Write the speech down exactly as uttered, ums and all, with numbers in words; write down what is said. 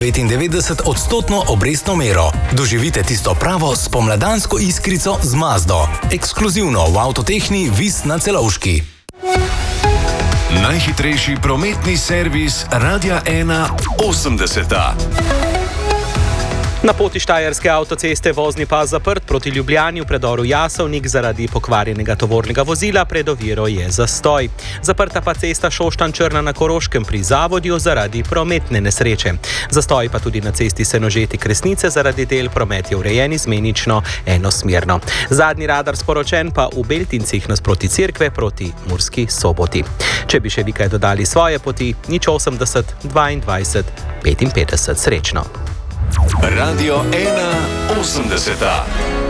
devetindevetdeset odstotno obrestno mero. Doživite tisto pravo spomladansko iskrico z Mazdo. Ekskluzivno v Avtotehni Vis na Celovški. Najhitrejši prometni servis Radia ena osemdeseta. Na poti Štajerske avtoceste vozni pas zaprt proti Ljubljani v predoru Jasovnik zaradi pokvarjenega tovornega vozila, pred oviro je zastoj. Zaprta pa cesta Šoštanj-Črna na Koroškem pri Zavodju zaradi prometne nesreče. Zastoj pa tudi na cesti Senožeti-Kresnice zaradi del, promet je urejen izmenično enosmerno. Zadnji radar sporočen pa v Beltincih nasproti Cerkve proti Murski Soboti. Če bi še vi kaj dodali svoje poti, nič osemdeset dvaindvajset petinpetdeset. Srečno! Radio ena osemdeseta.